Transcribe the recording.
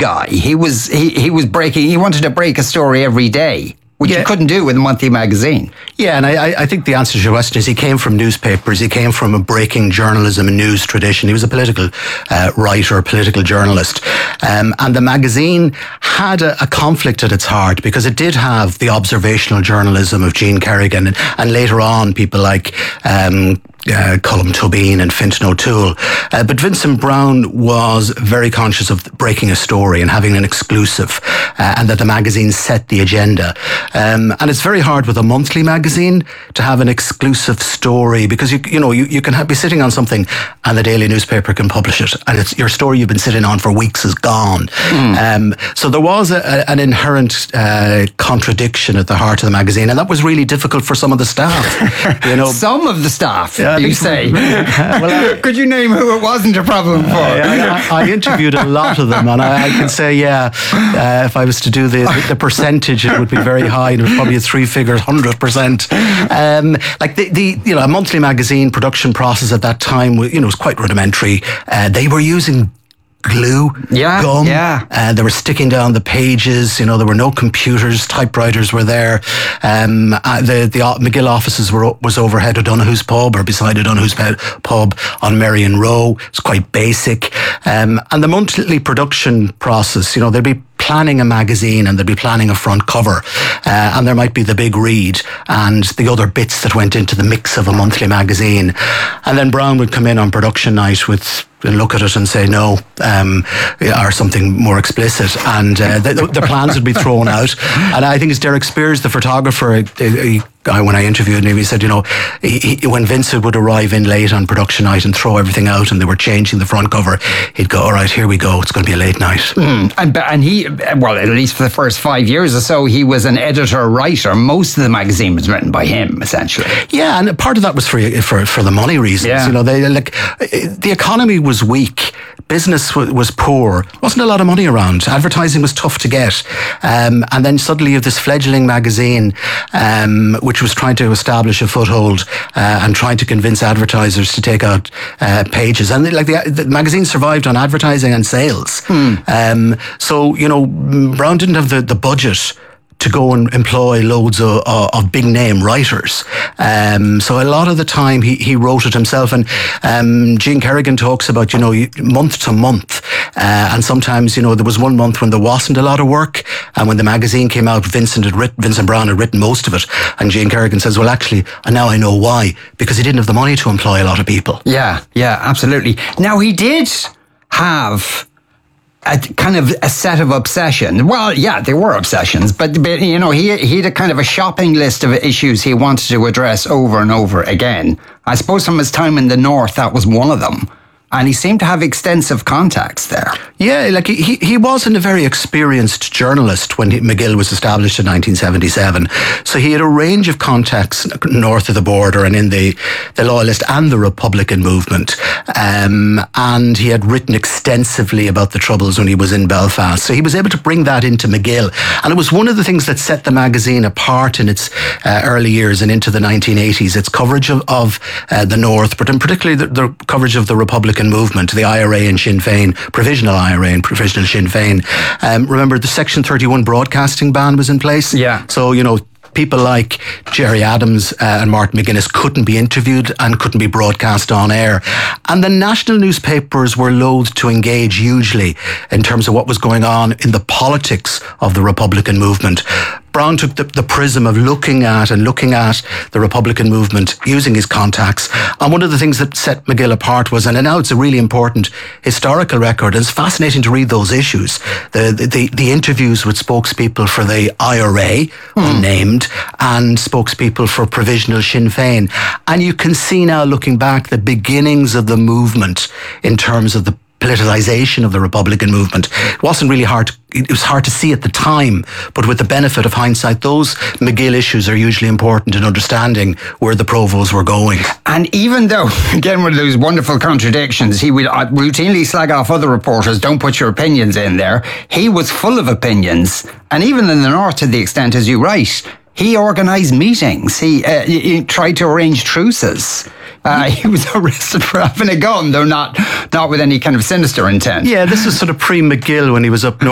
guy. He wanted to break a story every day, which you couldn't do with a monthly magazine. Yeah, and I think the answer to your question is he came from newspapers. He came from a breaking journalism and news tradition. He was a political writer, a political journalist. And the magazine had a conflict at its heart because it did have the observational journalism of Jean Kerrigan and later on people like Colm Tóibín and Fintan O'Toole. But Vincent Browne was very conscious of breaking a story and having an exclusive, and that the magazine set the agenda. And it's very hard with a monthly magazine to have an exclusive story because you can be sitting on something and the daily newspaper can publish it, and it's your story you've been sitting on for weeks is gone. So there was an inherent contradiction at the heart of the magazine, and that was really difficult for some of the staff. Some of the staff. Yeah, you say. Could you name who it wasn't a problem for? I interviewed a lot of them, and I can say, if I was to do the percentage, it would be very high. It was probably a 3 figures, 100%. A monthly magazine production process at that time, was quite rudimentary. They were using glue, gum. They were sticking down the pages. There were no computers. Typewriters were there. The McGill offices was overhead O'Donoghue's pub, or beside O'Donoghue's pub on Merrion Row. It's quite basic. And the monthly production process, they'd be planning a magazine and they'd be planning a front cover, and there might be the big read and the other bits that went into the mix of a monthly magazine. And then Browne would come in on production night and look at it and say no, or something more explicit, and the plans would be thrown out. And I think it's Derek Spears, the photographer, when I interviewed him, he said, when Vincent would arrive in late on production night and throw everything out and they were changing the front cover, he'd go, all right, here we go, it's going to be a late night. And he, at least for the first 5 years or so, he was an editor-writer. Most of the magazine was written by him, essentially. Yeah, and part of that was for the money reasons. Yeah. The economy was weak. Business was poor. Wasn't a lot of money around. Advertising was tough to get. And then suddenly you have this fledgling magazine, which was trying to establish a foothold and trying to convince advertisers to take out pages. And the magazine survived on advertising and sales. So, Browne didn't have the budget to go and employ loads of big name writers. So a lot of the time he wrote it himself. And Jean Kerrigan talks about, month to month. And sometimes, there was one month when there wasn't a lot of work. And when the magazine came out, Vincent Browne had written most of it. And Jean Kerrigan says, well, actually, now I know why. Because he didn't have the money to employ a lot of people. Yeah, absolutely. Now, he did have a kind of a set of obsessions. Well, yeah, they were obsessions, but he had a kind of a shopping list of issues he wanted to address over and over again. I suppose from his time in the North, that was one of them. And he seemed to have extensive contacts there. Yeah, he wasn't a very experienced journalist when McGill was established in 1977. So he had a range of contacts north of the border and in the Loyalist and the Republican movement. And he had written extensively about the Troubles when he was in Belfast. So he was able to bring that into McGill. And it was one of the things that set the magazine apart in its early years and into the 1980s. Its coverage of the North, but in particularly the coverage of the Republican movement, the IRA and Sinn Féin, provisional IRA and provisional Sinn Féin. Remember, the Section 31 broadcasting ban was in place. Yeah. So, people like Gerry Adams and Martin McGuinness couldn't be interviewed and couldn't be broadcast on air. And the national newspapers were loath to engage hugely in terms of what was going on in the politics of the Republican movement. Browne took the prism of looking at the Republican movement using his contacts. And one of the things that set McGill apart was, and now it's a really important historical record, and it's fascinating to read those issues, the interviews with spokespeople for the IRA, unnamed, and spokespeople for provisional Sinn Féin. And you can see now, looking back, the beginnings of the movement in terms of the politicization of the Republican movement. It wasn't really hard. It was hard to see at the time, but with the benefit of hindsight, those McGill issues are usually important in understanding where the Provos were going. And even though, again, with those wonderful contradictions, he would routinely slag off other reporters, don't put your opinions in there. He was full of opinions. And even in the North, to the extent, as you write, he organised meetings. He tried to arrange truces. He was arrested for having a gun, though not with any kind of sinister intent. Yeah, this is sort of pre-McGill when he was up north.